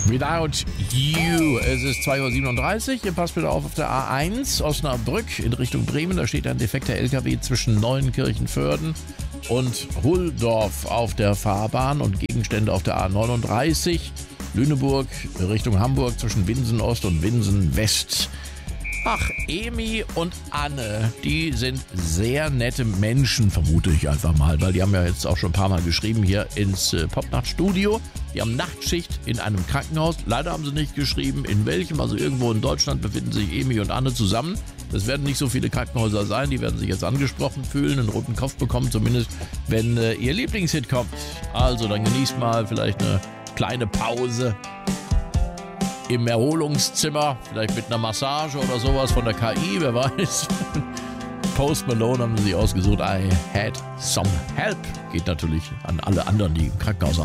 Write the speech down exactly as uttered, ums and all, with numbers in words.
Without You. Es ist zwei Uhr siebenunddreißig. Ihr passt bitte auf auf der A eins Osnabrück in Richtung Bremen. Da steht ein defekter L K W zwischen Neuenkirchen-Vörden und Hulldorf auf der Fahrbahn und Gegenstände auf der A neununddreißig. Lüneburg Richtung Hamburg zwischen Winsen Ost und Winsen West. Ach, Emi und Anne, die sind sehr nette Menschen, vermute ich einfach mal, weil die haben ja jetzt auch schon ein paar Mal geschrieben hier ins äh, Popnacht-Studio. Die haben Nachtschicht in einem Krankenhaus. Leider haben sie nicht geschrieben, in welchem. Also irgendwo in Deutschland befinden sich Emi und Anne zusammen. Das werden nicht so viele Krankenhäuser sein. Die werden sich jetzt angesprochen fühlen, einen roten Kopf bekommen, zumindest wenn äh, ihr Lieblingshit kommt. Also dann genießt mal vielleicht eine kleine Pause im Erholungszimmer, vielleicht mit einer Massage oder sowas von der K I, wer weiß. Post Malone haben sie sich ausgesucht. I had some help. Geht natürlich an alle anderen, die im Krankenhaus